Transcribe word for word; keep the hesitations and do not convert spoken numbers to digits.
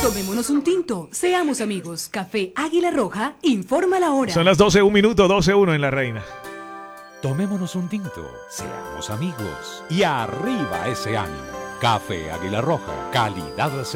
Tomémonos un tinto, seamos amigos. Café Águila Roja, informa la hora. Son las doce, un minuto, doce uno en La Reina. Tomémonos un tinto, seamos amigos y arriba ese ánimo. Café Águila Roja, calidad